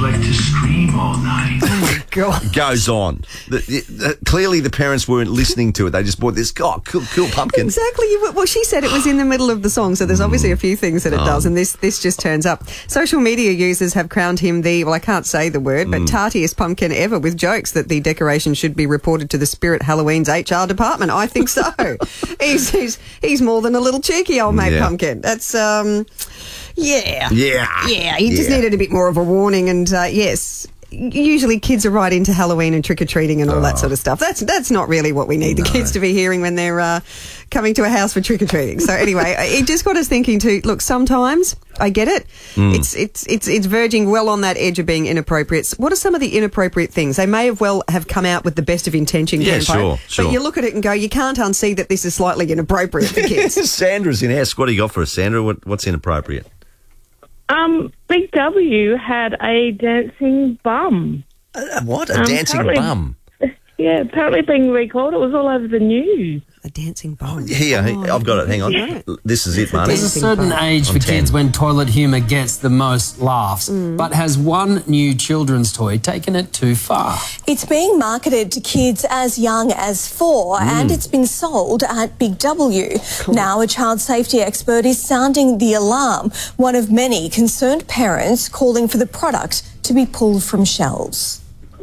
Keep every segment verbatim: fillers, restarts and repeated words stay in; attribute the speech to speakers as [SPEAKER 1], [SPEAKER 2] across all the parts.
[SPEAKER 1] like to scream all night.
[SPEAKER 2] Oh, my God.
[SPEAKER 3] Goes on. The, the, clearly the parents weren't listening to it. They just bought this, oh, cool, cool pumpkin.
[SPEAKER 2] Exactly. Well, she said it was in the middle of the song, so there's obviously a few things that it does, and this this just turns up. Social media users have crowned him the, well, I can't say the word, but tartiest pumpkin ever, with jokes that the decoration should be reported to the Spirit Halloween's H R department. I think so. he's, he's he's more than a little cheeky old mate
[SPEAKER 3] Yeah.
[SPEAKER 2] pumpkin. That's, um, yeah.
[SPEAKER 3] Yeah.
[SPEAKER 2] Yeah, he just
[SPEAKER 3] Yeah.
[SPEAKER 2] needed a bit more of a warning, and uh, yes, usually kids are right into Halloween and trick-or-treating and all that sort of stuff. That's that's not really what we need the kids to be hearing when they're uh, coming to a house for trick-or-treating. So anyway, it just got us thinking too, look, sometimes, I get it,
[SPEAKER 3] Mm.
[SPEAKER 2] it's, it's, it's, it's verging well on that edge of being inappropriate. So what are some of the inappropriate things? They may have well have come out with the best of intention
[SPEAKER 3] Yeah,
[SPEAKER 2] campaign,
[SPEAKER 3] sure, sure.
[SPEAKER 2] but you look at it and go, you can't unsee that this is slightly inappropriate for kids.
[SPEAKER 3] Sandra's in house. What do you got for us, Sandra? What, what's inappropriate?
[SPEAKER 4] Um, Big W had a dancing bum.
[SPEAKER 3] Uh, what? A
[SPEAKER 4] Um,
[SPEAKER 3] dancing
[SPEAKER 4] apparently-
[SPEAKER 3] bum?
[SPEAKER 4] Yeah, apparently being recalled. It was all over the news.
[SPEAKER 2] A dancing bum.
[SPEAKER 3] Here,
[SPEAKER 2] Oh,
[SPEAKER 3] I've got it. Hang on.
[SPEAKER 2] right.
[SPEAKER 3] This is it, Marnie.
[SPEAKER 5] There's a certain age for
[SPEAKER 3] On ten.
[SPEAKER 5] kids when toilet humour gets the most laughs, but has one new children's toy taken it too far?
[SPEAKER 6] It's being marketed to kids as young as four and it's been sold at Big W. Now a child safety expert is sounding the alarm, one of many concerned parents calling for the product to be pulled from shelves.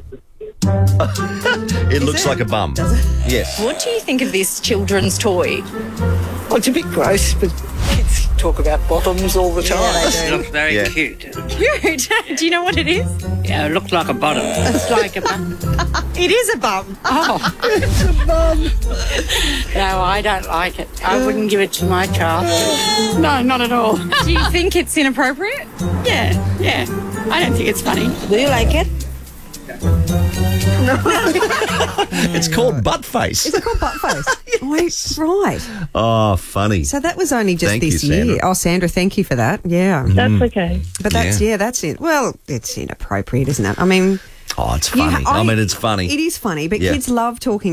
[SPEAKER 3] It looks like a bum. Yes.
[SPEAKER 7] What do you think of this children's toy?
[SPEAKER 8] Well, it's a bit gross, but kids talk about bottoms all the time.
[SPEAKER 9] It looks very
[SPEAKER 3] Yeah.
[SPEAKER 9] cute.
[SPEAKER 7] Cute. Do you know what it is?
[SPEAKER 9] Yeah, it looks like a bottom.
[SPEAKER 7] It's like a bum. It is a bum.
[SPEAKER 9] Oh,
[SPEAKER 8] It's a bum.
[SPEAKER 9] no, I don't like it. I wouldn't give it to my child. No, not at all.
[SPEAKER 7] Do you think it's inappropriate?
[SPEAKER 9] Yeah, yeah. I don't think it's funny.
[SPEAKER 8] Do you like it?
[SPEAKER 3] It's called butt face.
[SPEAKER 2] Is it called butt face? Wait, right.
[SPEAKER 3] Oh, funny.
[SPEAKER 2] So that was only just
[SPEAKER 3] Thank
[SPEAKER 2] this
[SPEAKER 3] you,
[SPEAKER 2] year.
[SPEAKER 3] Sandra.
[SPEAKER 2] Oh, Sandra, thank you for that. Yeah.
[SPEAKER 4] That's okay.
[SPEAKER 2] But that's,
[SPEAKER 3] Yeah.
[SPEAKER 2] yeah, that's it. Well, it's inappropriate, isn't it? I mean,
[SPEAKER 3] Oh, it's
[SPEAKER 2] you
[SPEAKER 3] funny.
[SPEAKER 2] ha-
[SPEAKER 3] I mean, it's funny.
[SPEAKER 2] It is funny, but
[SPEAKER 3] Yeah.
[SPEAKER 2] kids love talking